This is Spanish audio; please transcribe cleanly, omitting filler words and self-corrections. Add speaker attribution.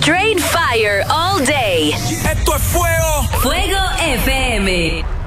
Speaker 1: Straight fire all day.
Speaker 2: Esto es fuego.
Speaker 1: Fuego FM.